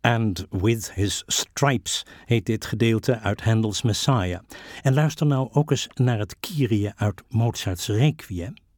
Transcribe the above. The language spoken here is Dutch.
And With His Stripes heet dit gedeelte uit Handel's Messiah. En luister nou ook eens naar het Kyrie uit Mozart's Requiem.